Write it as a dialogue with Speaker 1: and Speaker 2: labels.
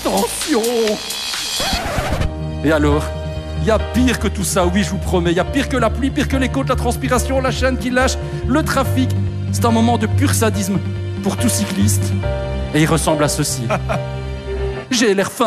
Speaker 1: Attention! Et alors, il y a pire que tout ça, oui, je vous promets. Il y a pire que la pluie, pire que les côtes, la transpiration, la chaîne qui lâche, le trafic. C'est un moment de pur sadisme pour tout cycliste. Et il ressemble à ceci. J'ai l'air fin.